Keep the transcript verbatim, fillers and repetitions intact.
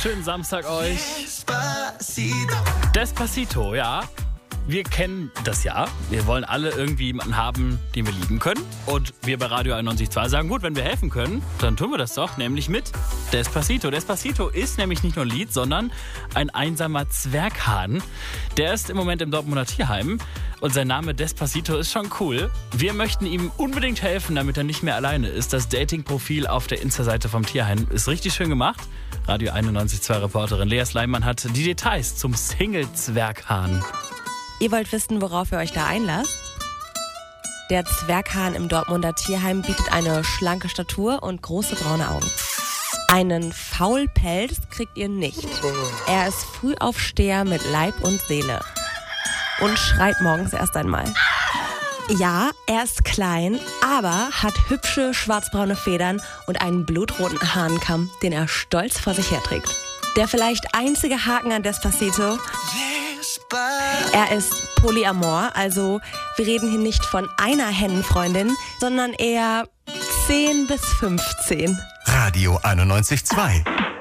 Schönen Samstag euch. Despacito, ja. Wir kennen das ja. Wir wollen alle irgendwie jemanden haben, den wir lieben können. Und wir bei Radio einundneunzig Komma zwei sagen, gut, wenn wir helfen können, dann tun wir das doch, nämlich mit Despacito. Despacito ist nämlich nicht nur ein Lied, sondern ein einsamer Zwerghahn. Der ist im Moment im Dortmunder Tierheim und sein Name Despacito ist schon cool. Wir möchten ihm unbedingt helfen, damit er nicht mehr alleine ist. Das Dating-Profil auf der Insta-Seite vom Tierheim ist richtig schön gemacht. Radio einundneunzig Komma zwei Reporterin Lea Sleiman hat die Details zum Single-Zwerghahn. Ihr wollt wissen, worauf ihr euch da einlasst? Der Zwerghahn im Dortmunder Tierheim bietet eine schlanke Statur und große braune Augen. Einen Faulpelz kriegt ihr nicht. Er ist Frühaufsteher mit Leib und Seele. Und schreit morgens erst einmal. Ja, er ist klein, aber hat hübsche schwarzbraune Federn und einen blutroten Hahnenkamm, den er stolz vor sich herträgt. Der vielleicht einzige Haken an Despacito: er ist Polyamor, also wir reden hier nicht von einer Hennenfreundin, sondern eher zehn bis fünfzehn. Radio einundneunzig Komma zwei.